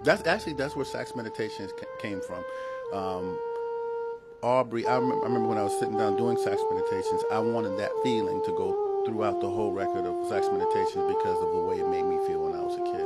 That's where sax meditations came from. Aubrey, I remember when I was sitting down doing sax meditations, I wanted that feeling to go throughout the whole record of sax meditations because of the way it made me feel when I was a kid.